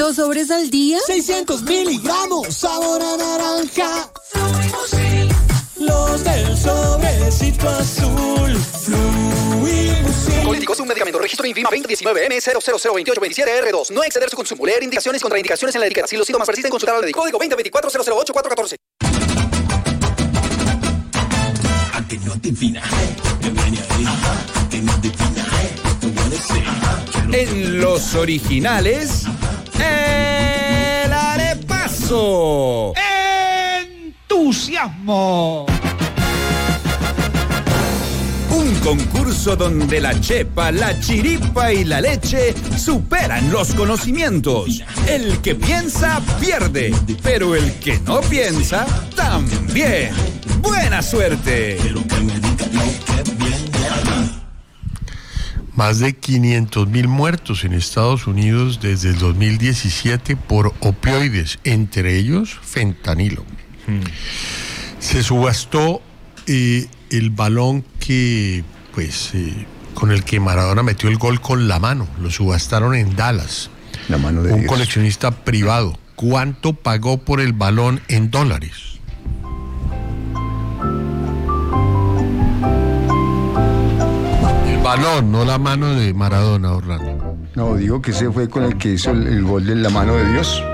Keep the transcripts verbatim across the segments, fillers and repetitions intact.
¿Dos sobres al día? seiscientos miligramos, sabor a naranja. Los del sobrecito azul. Fluimusil. Políticos, un medicamento. Registro INVIMA veinte diecinueve N cero cero cero veintiocho veintisiete R dos. No exceder su consumo. Leer indicaciones y contraindicaciones en la etiqueta. Si los síntomas persisten, consultar al médico. Código veinte veinticuatro cero cero ocho cuatro catorce. En los originales, el arepaso. ¡Entusiasmo! Un concurso donde la chepa, la chiripa y la leche superan los conocimientos. El que piensa, pierde. Pero el que no piensa, también. ¡Buena suerte! Más de quinientos mil muertos en Estados Unidos desde el dos mil diecisiete por opioides, entre ellos fentanilo. Hmm. Se subastó eh, el balón que, pues, eh, con el que Maradona metió el gol con la mano. Lo subastaron en Dallas. La mano de Un Dios. coleccionista privado. ¿Cuánto pagó por el balón en dólares? Balón, no la mano de Maradona, Orlando. No, digo que ese fue con el que hizo el, el gol de la mano de Dios.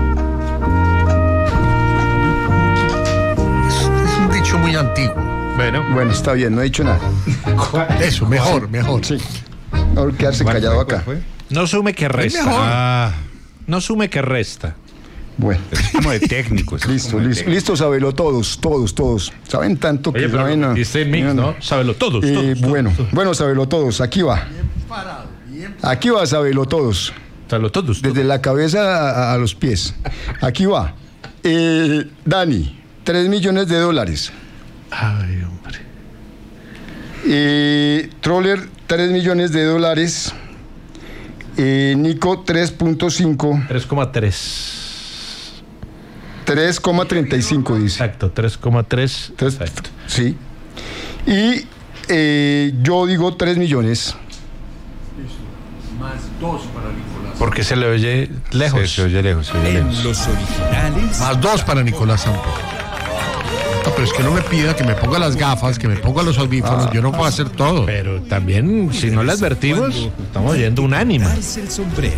Es, es un dicho muy antiguo. Bueno. Bueno, está bien, no he dicho nada. Eso, mejor, mejor. Sí. Ahora quedarse callado fue, acá. Fue? No sume que resta. Ah, no sume que resta. Bueno. Es como de técnicos. Listo, listo, listo, sábelo todos, todos, todos. Saben tanto que Oye, pero saben. dice mix, ¿no? Sábelo todos, Eh, todos, bueno, todos. bueno, sábelo todos. Aquí va. Aquí va, sábelo todos. Sábelo todos. Desde la cabeza a, a los pies. Aquí va. Eh, Dani, tres millones de dólares. Ay, hombre. Eh, Troller, tres millones de dólares. Eh, Nico, tres punto cinco. tres coma tres. tres coma treinta y cinco dice. Exacto, tres coma tres. Exacto. Sí. Y eh, yo digo tres millones. Más dos para Nicolás. Porque se le oye lejos. Sí, se oye lejos, se oye En lejos. los originales. Más dos para Nicolás Samper. No, pero es que no me pida que me ponga las gafas, que me ponga los audífonos. Ah, yo no puedo hacer todo. Pero también, si no le advertimos, estamos oyendo un ánimo. El sombrero.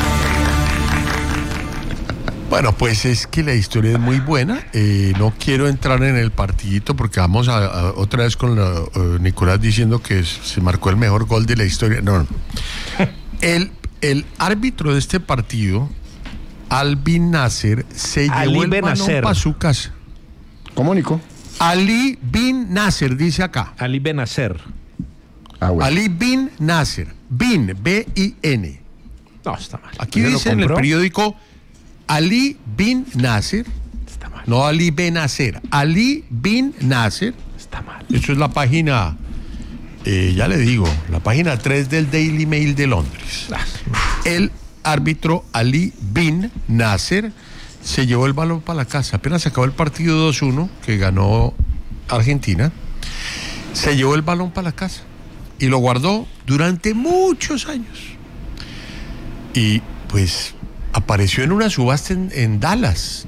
Bueno, pues es que la historia es muy buena. Eh, no quiero entrar en el partidito porque vamos a, a otra vez con la, uh, Nicolás diciendo que se marcó el mejor gol de la historia. No, no. El, el árbitro de este partido, Albin Nasser, se Ali llevó el Benacer. balón para su casa. ¿Cómo, Nico? Ali bin Nasser, dice acá. Ali Benacer. Ah, bueno. Ali bin Nasser. Bin, B I N. No, está mal. Aquí ¿Pero dice lo en el compró? periódico Ali bin Nasser. Está mal. No Ali Benacer. Ali bin Nasser. Está mal. Eso es la página, eh, ya le digo, la página tres del Daily Mail de Londres. El árbitro Ali bin Nasser se llevó el balón para la casa. Apenas se acabó el partido dos uno que ganó Argentina. Se llevó el balón para la casa y lo guardó durante muchos años. Y pues apareció en una subasta en, en Dallas.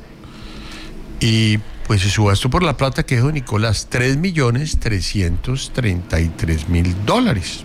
Y pues se subastó por la plata que dijo Nicolás, tres millones trescientos treinta y tres mil dólares.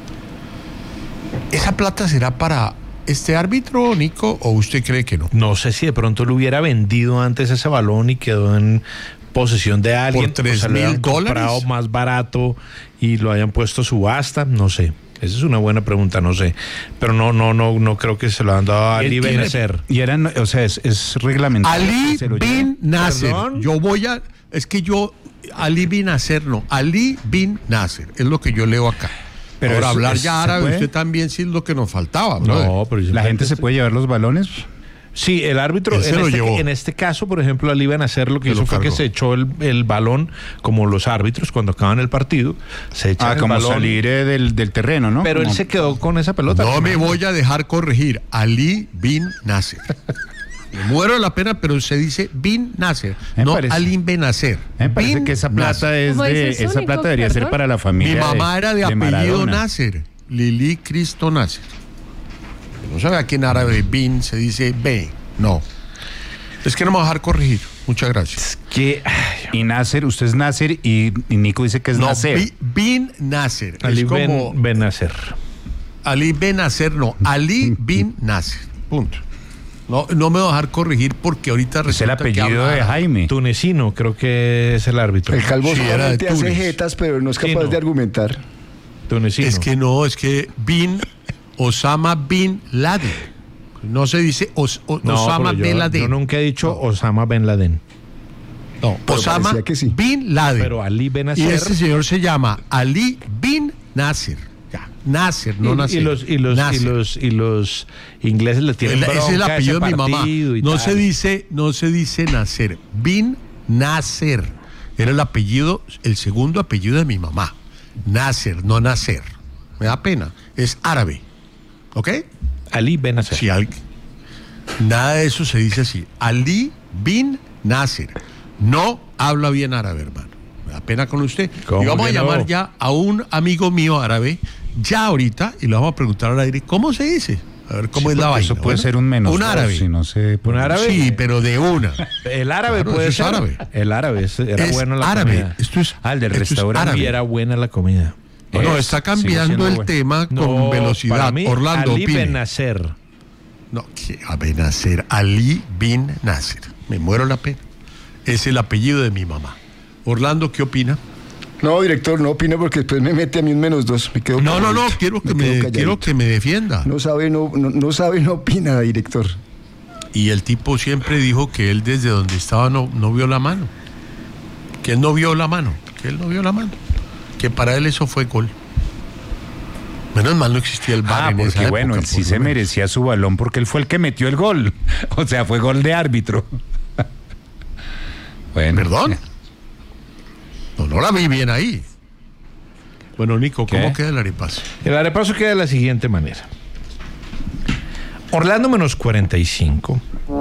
¿Esa plata será para este árbitro, Nico, o usted cree que no? No sé si de pronto lo hubiera vendido antes ese balón y quedó en posesión de alguien. ¿Por tres o sea, lo hayan mil dólares? comprado más barato y lo hayan puesto a subasta, no sé. Esa es una buena pregunta, no sé. Pero no, no, no, no creo que se lo han dado a Ali Benacer. Y eran, o sea, es, es reglamentario. Ali Se lo bin Nasser. ¿Perdón? Yo voy a, es que yo, Ali bin Nasser no, Ali bin Nasser, es lo que yo leo acá. Pero Ahora eso- hablar eso ya se árabe, puede. usted también sí es lo que nos faltaba, brother. No, pero ¿La gente se puede llevar los balones? Sí, el árbitro, Él se en lo este, llevó. en este caso, por ejemplo, Ali Benacer lo que Se hizo lo fue que cargó. se echó el, el balón, como los árbitros cuando acaban el partido, se echan Ah, el como balón. salir eh, del, del terreno, ¿no? Pero él Como- se quedó con esa pelota. No me voy a dejar corregir. Ali bin Nasser. Me muero de la pena, pero se dice bin Nasser, Me no parece- Ali Benacer. Me parece Bin que esa plata Nasser. es ¿Cómo de, dice su, esa Nico? plata debería ser Perdón. para la familia. Mi mamá de- era de, apellido Maradona. Nasser, Lili Cristo Nasser. No sabe que en árabe bin se dice B. No. Es que no me va a dejar corregir. Muchas gracias. Que, Y Nasser, usted es Nasser y, y Nico dice que es no, Nasser. Bi- bin Nasser. Ali es como Ben, Ben Nasser. Ali Ben Nasser, no. Ali bin Nasser. Punto. No, no me va a dejar corregir porque ahorita Es el resulta que apellido habla de árabe. Jaime. Tunecino, creo que es el árbitro. El calvo Sí, era de solamente hace Túnez. jetas, pero no es capaz Sí, no. de argumentar. Tunecino. Es que no, es que bin Osama bin Laden. No se dice Os- O- No, Osama pero yo, bin Laden. yo nunca he dicho Osama Ben Laden. No, Pero Osama parecía que sí. bin Laden. Pero Ali Ben y Nasser. este señor se llama Ali bin Nasser. Ya, Nasser, no y, Nasser. y los y los, y Nasser. los y los ingleses le tienen El- ese es el bronca a apellido ese de mi mamá. partido y No tal. se dice, no se dice Nasser. Bin Nasser. Era el apellido, el segundo apellido de mi mamá. Nasser, no Nasser. Me da pena. Es árabe. ¿Ok? Ali Ben Nasser. Si al- Nada de eso se dice así. Ali bin Nasser. No habla bien árabe, hermano. Me da pena con usted. ¿Cómo Y vamos a que llamar no? ya a un amigo mío árabe, ya ahorita, y le vamos a preguntar al aire, ¿cómo se dice? A ver cómo Sí, es la porque vaina. Eso puede Bueno, ser un menos. Un dos, árabe. Si no se Un árabe. Sí, pero de una. El árabe Claro, puede eso es ser. árabe. El árabe es- era Es buena la árabe. comida. Esto es- ah, el del esto es restaurante árabe. y era buena la comida. No, Es- está sigue siendo cambiando el bueno. tema con No, velocidad. para mí, Orlando, Ali opine. Ben Nasser. No, que a Ben Nasser, Ali bin Nasser. Me muero la pena. Es el apellido de mi mamá. Orlando, ¿qué opina? No, director, no opino porque después me mete a mí un menos dos. Me quedo No, no, no, calladito. quiero que quedo me, calladito. quiero que me defienda. No sabe, no, no, no sabe, no opina, director. Y el tipo siempre dijo que él desde donde estaba no, no vio la mano. Que él no vio la mano. Que él no vio la mano. Que para él eso fue gol. Menos mal no existía el V A R Ah, en esa porque época, bueno, él por sí lo se menos. merecía su balón porque él fue el que metió el gol. O sea, fue gol de árbitro. Bueno. ¿Perdón? No, no la vi bien ahí. Bueno, Nico, ¿cómo ¿Qué? queda el arepaso? El arepaso queda de la siguiente manera. Orlando menos cuarenta y cinco.